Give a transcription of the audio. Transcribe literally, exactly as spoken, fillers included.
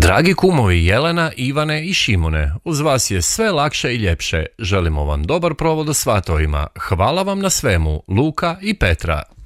Dragi kumovi Jelena, Ivane i Šimune, uz vas je sve lakše i ljepše. Želimo vam dobar provod u svatovima. Hvala vam na svemu, Luka i Petra.